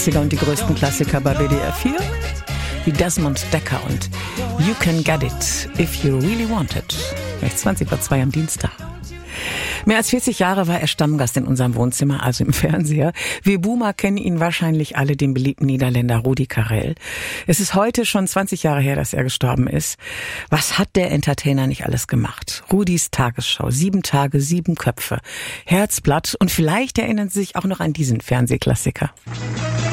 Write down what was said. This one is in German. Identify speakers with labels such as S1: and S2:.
S1: 80er und die größten Klassiker bei WDR 4, wie Desmond Dekker und You Can Get It If You Really Want It. Rechts 20:02 am Dienstag. Mehr als 40 Jahre war er Stammgast in unserem Wohnzimmer, also im Fernseher. Wir Boomer kennen ihn wahrscheinlich alle, den beliebten Niederländer Rudi Carrell. Es ist heute schon 20 Jahre her, dass er gestorben ist. Was hat der Entertainer nicht alles gemacht? Rudis Tagesschau, 7 Tage, 7 Köpfe, Herzblatt und vielleicht erinnern Sie sich auch noch an diesen Fernsehklassiker.